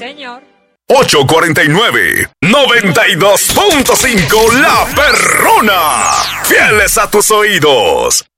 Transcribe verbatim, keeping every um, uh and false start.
señor. ocho cuarenta y nueve, noventa y dos punto cinco La Perrona. Fieles a tus oídos.